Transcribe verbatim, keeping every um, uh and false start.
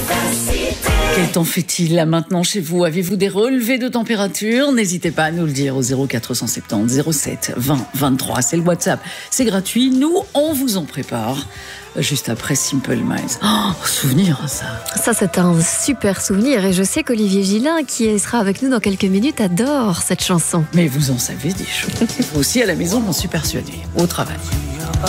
Quel temps fait-il là maintenant chez vous? Avez-vous des relevés de température? N'hésitez pas à nous le dire au zéro quatre cent soixante-dix zéro sept vingt vingt-trois. C'est le WhatsApp, c'est gratuit. Nous, on vous en prépare juste après Simple Minds. Oh, souvenir ça. Ça, c'est un super souvenir. Et je sais qu'Olivier Gillin, qui sera avec nous dans quelques minutes, adore cette chanson. Mais vous en savez des choses. Vous aussi à la maison, j'en suis persuadée. Au travail.